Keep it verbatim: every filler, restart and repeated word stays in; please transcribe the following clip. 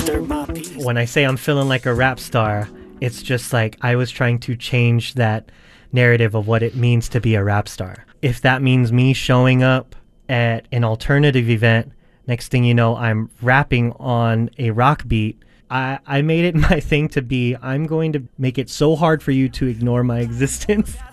When I say I'm feeling like a rap star, it's just like I was trying to change that narrative of what it means to be a rap star. If that means me showing up at an alternative event, next thing you know, I'm rapping on a rock beat, I, I made it my thing to be, I'm going to make it so hard for you to ignore my existence.